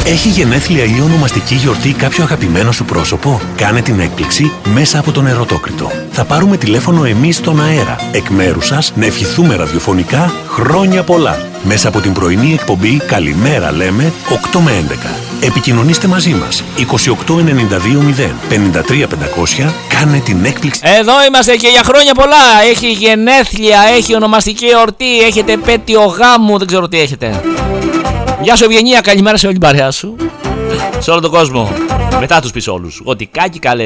Έχει γενέθλια ή ονομαστική γιορτή κάποιο αγαπημένο σου πρόσωπο? Κάνε την έκπληξη μέσα από τον Ερωτόκριτο. Θα πάρουμε τηλέφωνο εμείς στον αέρα, εκ μέρους σας, να ευχηθούμε ραδιοφωνικά χρόνια πολλά. Μέσα από την πρωινή εκπομπή «Καλημέρα λέμε» 8 με 11. Επικοινωνήστε μαζί μας 28920 53500. Κάνε την έκπληξη. Εδώ είμαστε και για χρόνια πολλά. Έχει γενέθλια, έχει ονομαστική εορτή, έχετε επέτειο γάμου, δεν ξέρω τι έχετε. Γεια σου Ευγενία, καλημέρα σε όλη την παρέα σου. Σε όλο τον κόσμο. Μετά τους πεις όλους. Γοτικάκι καλέ.